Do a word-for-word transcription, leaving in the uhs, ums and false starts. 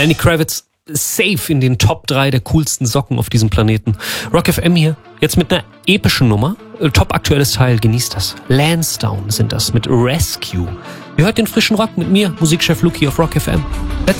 Lenny Kravitz safe in den Top drei der coolsten Socken auf diesem Planeten. Rock F M hier, jetzt mit einer epischen Nummer. Top aktuelles Teil, genießt das. Lansdowne sind das mit Rescue. Ihr hört den frischen Rock mit mir, Musikchef Luki auf Rock F M. Let's